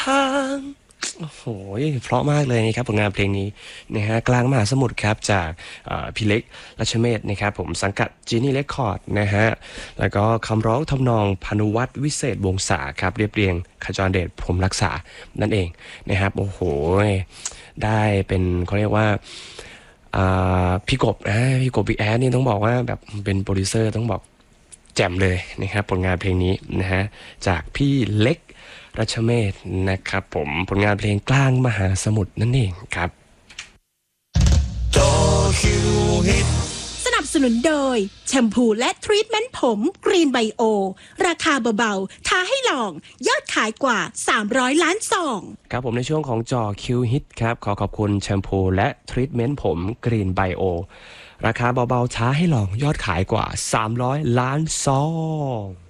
ทางโอ้โหเพราะมากเลยนะครับผลงานเพลงนี้นะฮะกลางมหาสมุทรครับจากพี่เล็กรัชเมศนะครับผมสังกัดจีนี่เรคคอร์ดนะฮะแล้วก็คำร้องทำนองพานุวัฒน์วิเศษวงศาครับเรียบเรียงขจรเดชพรหมรักษานั่นเองนะครับโอ้โหได้เป็นเขาเรียกว่าพี่กบพี่กบพี่แอดนี่ต้องบอกว่าแบบเป็นโปรดิวเซอร์ต้องบอกแจ่มเลยนะครับผลงานเพลงนี้นะฮะจากพี่เล็กรัชเมศนะครับผมผลงานเพลงกลางมหาสมุทรนั่นเองครับจอคิวฮิตสนับสนุนโดยแชมพูและทรีทเมนต์ผมกรีนไบโอราคาเบาๆท้าให้ลองยอดขายกว่า300ล้านซองครับผมในช่วงของจอคิวฮิตครับขอขอบคุณแชมพูและทรีทเมนต์ผมกรีนไบโอราคาเบาๆท้าให้ลองยอดขายกว่า300ล้านซอง